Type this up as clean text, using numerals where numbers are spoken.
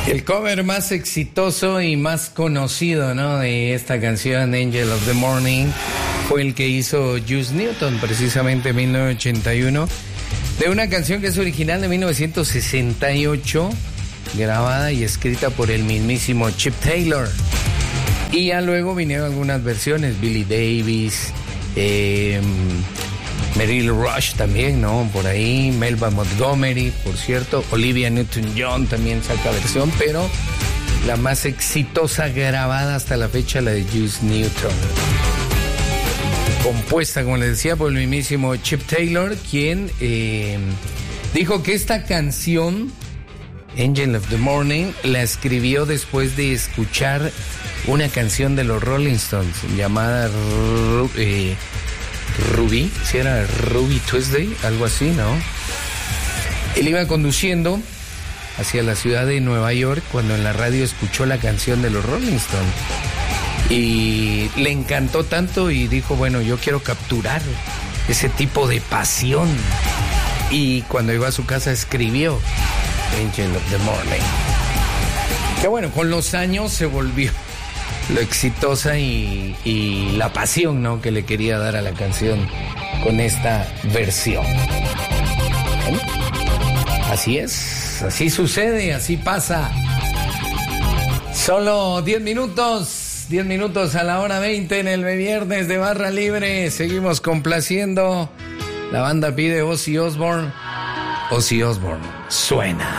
El cover más exitoso y más conocido, ¿no?, de esta canción, Angel of the Morning, fue el que hizo Juice Newton, precisamente en 1981, de una canción que es original de 1968, grabada y escrita por el mismísimo Chip Taylor. Y ya luego vinieron algunas versiones, Billy Davis, Meryl Rush también, ¿no? Por ahí, Melba Montgomery, por cierto, Olivia Newton-John también saca versión, pero la más exitosa grabada hasta la fecha, la de Juice Newton. Compuesta, como les decía, por el mismísimo Chip Taylor, quien dijo que esta canción, Angel of the Morning, la escribió después de escuchar una canción de los Rolling Stones llamada Ruby, si era Ruby Tuesday, algo así, ¿no? Él iba conduciendo hacia la ciudad de Nueva York cuando en la radio escuchó la canción de los Rolling Stones y le encantó tanto y dijo, bueno, yo quiero capturar ese tipo de pasión, y cuando iba a su casa escribió Angel of the Morning, que bueno, con los años se volvió lo exitosa y la pasión, ¿no?, que le quería dar a la canción con esta versión. ¿Eh? Así es, así sucede, así pasa. Solo 10 minutos a la hora 20 en el viernes de Barra Libre. Seguimos complaciendo. La banda pide Ozzy Osbourne. Ozzy Osbourne suena.